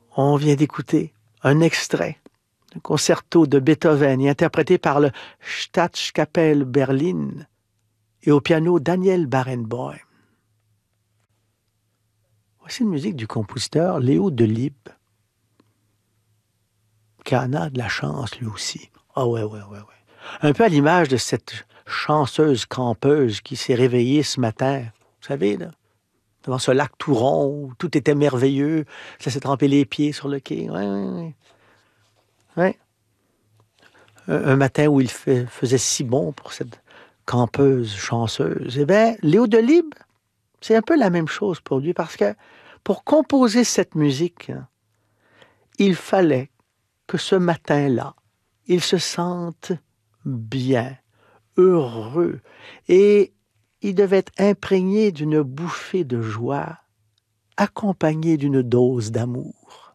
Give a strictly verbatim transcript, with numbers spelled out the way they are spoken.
On vient d'écouter un extrait d'un concerto de Beethoven et interprété par le Staatskapelle Berlin et au piano Daniel Barenboim. Voici une musique du compositeur Léo Delibes, qui en a de la chance lui aussi. Ah ouais, ouais, ouais, ouais. Un peu à l'image de cette chanceuse campeuse qui s'est réveillée ce matin, vous savez, là, devant ce lac tout rond, où tout était merveilleux, ça s'est trempé les pieds sur le quai. Ouais, ouais, ouais. Ouais. Un, un matin où il fait, faisait si bon pour cette campeuse chanceuse. Eh bien, Léo Delibes, c'est un peu la même chose pour lui, parce que pour composer cette musique, il fallait que ce matin-là, il se sente bien, heureux, et il devait être imprégné d'une bouffée de joie, accompagné d'une dose d'amour.